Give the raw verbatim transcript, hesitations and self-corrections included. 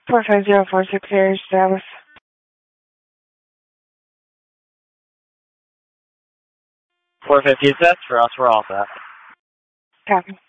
four five zero four six area status. four fifty is set. For us, we're all set. Copy.